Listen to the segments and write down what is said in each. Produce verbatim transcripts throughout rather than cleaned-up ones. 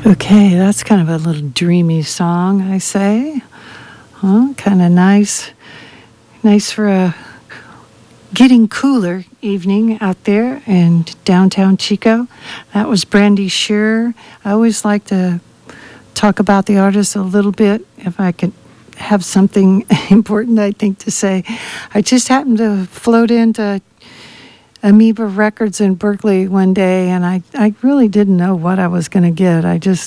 Okay, that's kind of a little dreamy song, I say. Huh? Kind of nice. Nice for a getting cooler evening out there in downtown Chico. That was Brandy Shearer. I always like to talk about the artist a little bit if I could have something important, I think, to say. I just happened to float into Amoeba Records in Berkeley one day, and I, I really didn't know what I was going to get. I just,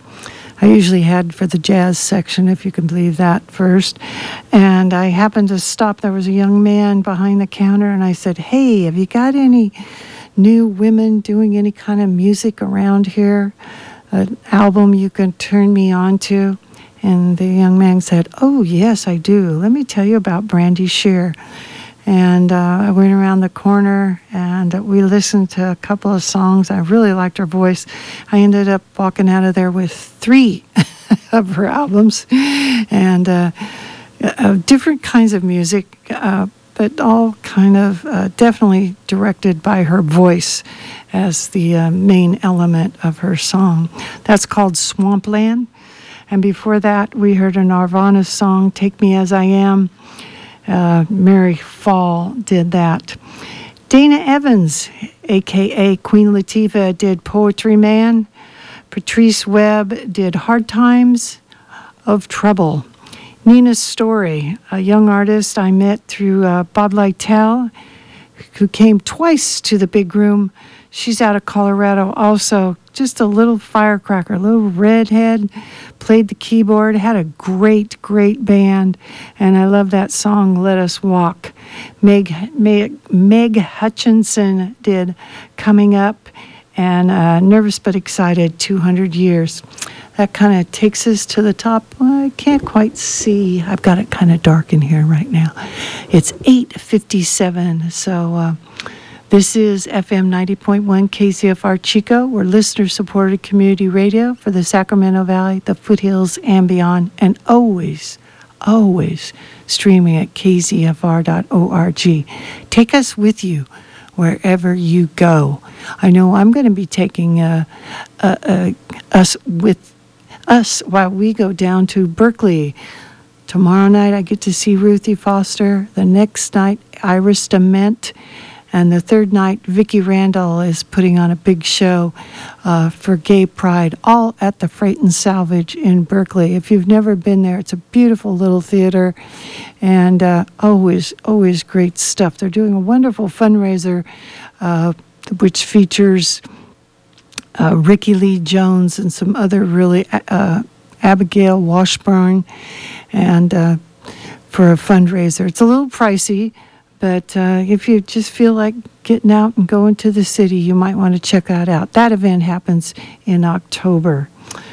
I usually head for the jazz section, if you can believe that, first. And I happened to stop. There was a young man behind the counter, and I said, "Hey, have you got any new women doing any kind of music around here? An album you can turn me on to?" And the young man said, "Oh, yes, I do. Let me tell you about Brandy Shearer." And uh, I went around the corner, and we listened to a couple of songs. I really liked her voice. I ended up walking out of there with three of her albums, and uh, uh, different kinds of music, uh, but all kind of uh, definitely directed by her voice as the uh, main element of her song. That's called Swampland. And before that, we heard a Nirvana song, Take Me As I Am. Uh, Mary Fall did that. Dana Evans, a k a. Queen Latifah, did Poetry Man. Patrice Webb did Hard Times of Trouble. Nina Story, a young artist I met through uh, Bob Lytell, who came twice to the big room. She's out of Colorado also. Just a little firecracker, a little redhead, played the keyboard, had a great, great band, and I love that song, Let Us Walk. Meg, Meg, Meg Hutchinson did Coming Up, and uh, Nervous But Excited, two hundred years. That kind of takes us to the top. Well, I can't quite see. I've got it kind of dark in here right now. It's eight fifty-seven, so... Uh, This is F M ninety point one K C F R Chico. We're listener-supported community radio for the Sacramento Valley, the foothills, and beyond, and always, always streaming at k z f r dot org. Take us with you wherever you go. I know I'm going to be taking uh, uh, uh, us with us while we go down to Berkeley. Tomorrow night, I get to see Ruthie Foster. The next night, Iris Dement. And the third night, Vicki Randall is putting on a big show uh, for Gay Pride, all at the Freight and Salvage in Berkeley. If you've never been there, it's a beautiful little theater, and uh, always, always great stuff. They're doing a wonderful fundraiser, uh, which features uh, Ricky Lee Jones and some other really, uh, Abigail Washburn, and uh, for a fundraiser. It's a little pricey, but uh, if you just feel like getting out and going to the city, you might want to check that out. That event happens in October.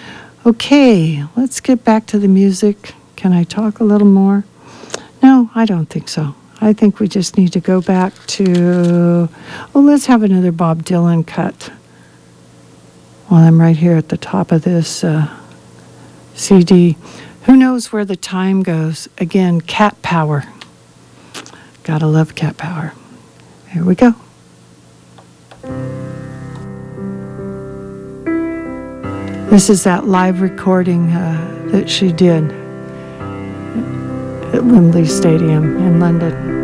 Okay, let's get back to the music. Can I talk a little more? No, I don't think so. I think we just need to go back to, well, let's have another Bob Dylan cut while I'm right here at the top of this uh, C D. Who knows where the time goes? Again, Cat Power. Gotta love Cat Power. Here we go. This is that live recording uh, that she did at Wembley Stadium in London.